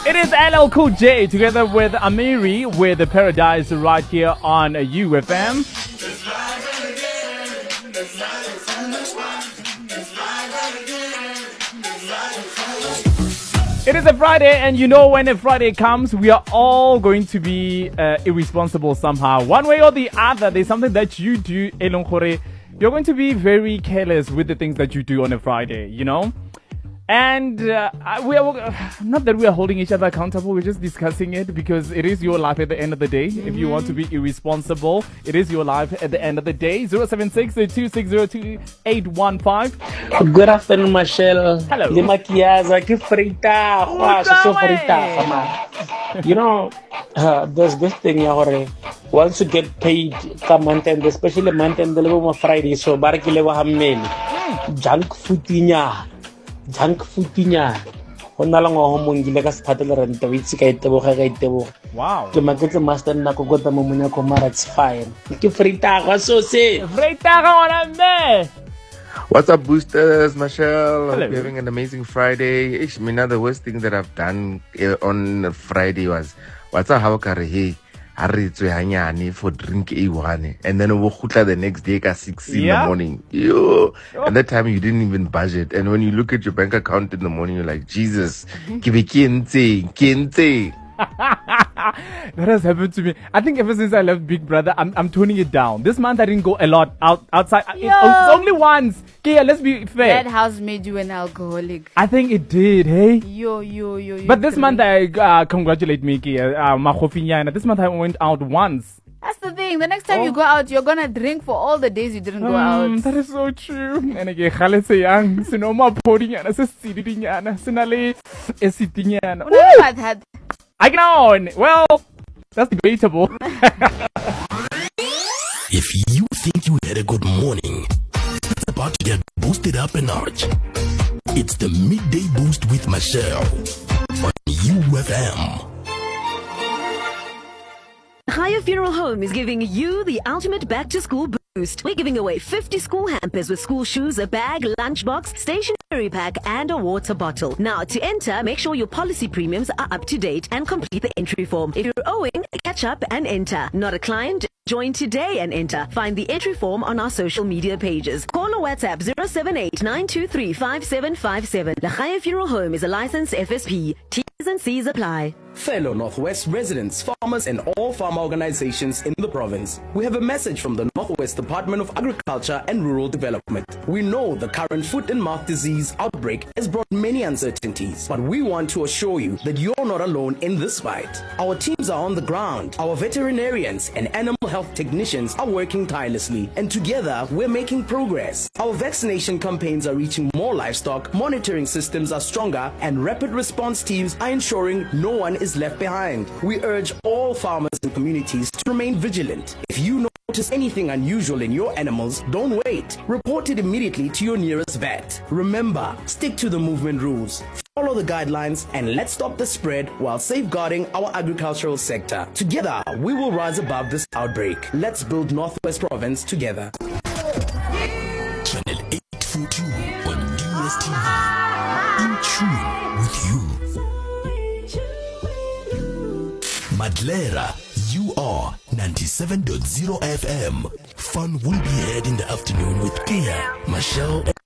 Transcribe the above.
It is LL Cool J together with Amiri with Paradise right here on UFM. It is a Friday, and you know when a Friday comes, we are all going to be irresponsible somehow. One way or the other, there's something that you do, Elon Khore. You're going to be very careless with the things that you do on a Friday, you know? And we are not that we are holding each other accountable, we're just discussing it because it is your life at the end of the day. If you want to be irresponsible, it is your life at the end of the day. 076-260-2815. Good afternoon, Michelle. Hello. You know, there's this thing, once you get paid, month end, especially month end, the Friday, so barakile junk food junk food niya go na lang go mongile ka sephatela rent we itse ka iteboga ka iteboga wow ke maketse master nna go gota mo monya ko mara it's fine ke frita ga so se frita ga ona me. What's up, boosters? Michelle, Hello. hope you're having an amazing Friday. The worst thing that I've done on Friday was what's a how hey for drink A1 and then we'll the next day at 6 in the morning. Yo. And that time you didn't even budget. And when you look at your bank account in the morning, you're like, Jesus, kente. That has happened to me. I think ever since I left Big Brother, I'm toning it down. This month I didn't go a lot outside. It's only once. Okay, let's be fair. That house made you an alcoholic. I think it did, hey? Yo. But this month I congratulate me, this month I went out once. That's the thing. The next time you go out, you're gonna drink for all the days you didn't go out. That is so true. And again, Khaled say young, sinoma podinyana, sesidinyana, sinale esitinyana. I can. Well, that's debatable. If you think you had a good morning, it's about to get boosted up a notch. It's the Midday Boost with Michelle on UFM. Higher Funeral Home is giving you the ultimate back-to-school boost. We're giving away 50 school hampers with school shoes, a bag, lunchbox, stationery pack, and a water bottle. Now, to enter, make sure your policy premiums are up to date and complete the entry form. If you're owing, catch up and enter. Not a client? Join today and enter. Find the entry form on our social media pages. Call or WhatsApp 078-923-5757. The Higher Funeral Home is a licensed FSP. T's and C's apply. Fellow Northwest residents, farmers, and all farmer organizations in the province, we have a message from the Northwest Department of Agriculture and Rural Development. We know the current foot and mouth disease outbreak has brought many uncertainties, but we want to assure you that you're not alone in this fight. Our teams are on the ground. Our veterinarians and animal health technicians are working tirelessly, and together we're making progress. Our vaccination campaigns are reaching more livestock, monitoring systems are stronger, and rapid response teams are ensuring no one is left behind. We urge all farmers and communities to remain vigilant. If you notice anything unusual in your animals, don't wait. Report it immediately to your nearest vet. Remember, stick to the movement rules. Follow the guidelines and let's stop the spread while safeguarding our agricultural sector. Together, we will rise above this outbreak. Let's build Northwest Province together. Channel 842 on DSTV. In tune with you. Madlera, you are 97.0 FM. Fun will be had in the afternoon with Kia, Michelle,